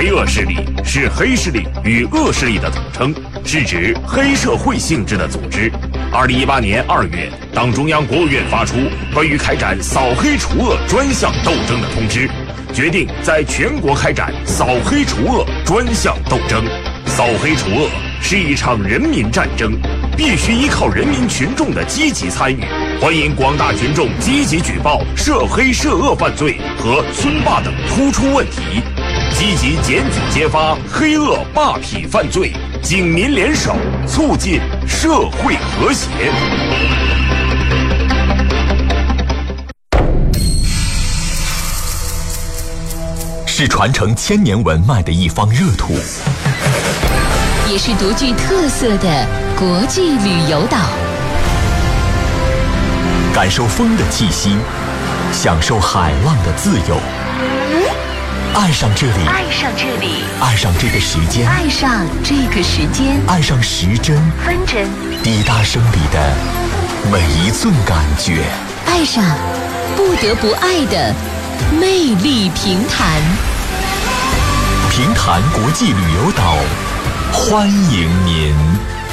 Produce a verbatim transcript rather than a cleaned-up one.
黑恶势力是黑势力与恶势力的统称，是指黑社会性质的组织。二零一八年二月，党中央、国务院发出关于开展扫黑除恶专项斗争的通知，决定在全国开展扫黑除恶专项斗争。扫黑除恶是一场人民战争，必须依靠人民群众的积极参与。欢迎广大群众积极举报涉黑涉恶犯罪和村霸等突出问题，积极检举揭发黑恶霸痞犯罪，警民联手，促进社会和谐。 是传承千年文脉的一方热土， 也是独具特色的国际旅游岛。 感受风的气息，享受海浪的自由，爱上这里， 爱上这里， 爱上这个时间， 爱上这个时间， 爱上时针分针， 滴答声里的每一寸感觉， 爱上不得不爱的魅力平潭。 平潭国际旅游岛，欢迎您。